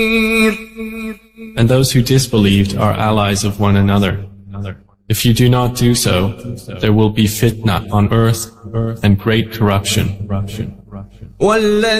And those who disbelieved are allies of one another. If you do not do so, there will be fitna on earth and great corruption.